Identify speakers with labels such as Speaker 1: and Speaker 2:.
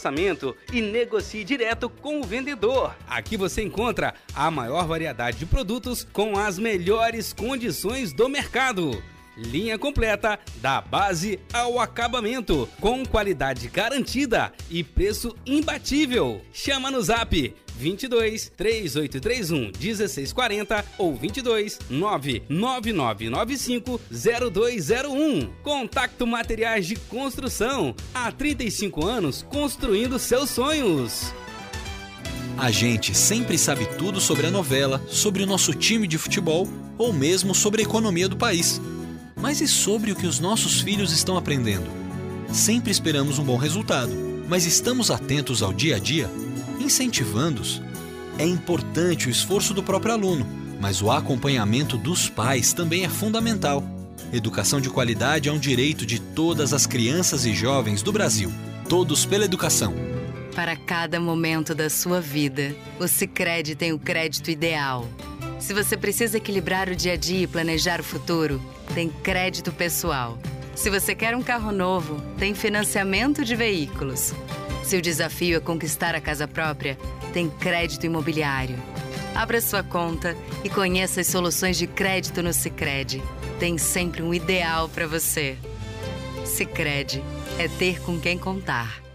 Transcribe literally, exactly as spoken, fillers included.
Speaker 1: orçamento e negocie direto com o vendedor. Aqui você encontra a maior variedade de produtos com as melhores condições do mercado. Linha completa da base ao acabamento, com qualidade garantida e preço imbatível. Chama no Zap vinte e dois, três oito três um, um seis quatro zero ou vinte e dois, nove nove nove nove cinco, zero dois zero um. Contacto Materiais de Construção. Há trinta e cinco anos construindo seus sonhos.
Speaker 2: A gente sempre sabe tudo sobre a novela, sobre o nosso time de futebol ou mesmo sobre a economia do país. Mas e sobre o que os nossos filhos estão aprendendo? Sempre esperamos um bom resultado, mas estamos atentos ao dia a dia, incentivando-os. É importante o esforço do próprio aluno, mas o acompanhamento dos pais também é fundamental. Educação de qualidade é um direito de todas as crianças e jovens do Brasil. Todos pela educação.
Speaker 3: Para cada momento da sua vida, o Sicredi tem o crédito ideal. Se você precisa equilibrar o dia a dia e planejar o futuro, tem crédito pessoal. Se você quer um carro novo, tem financiamento de veículos. Se o desafio é conquistar a casa própria, tem crédito imobiliário. Abra sua conta e conheça as soluções de crédito no Sicredi. Tem sempre um ideal para você. Sicredi é ter com quem contar.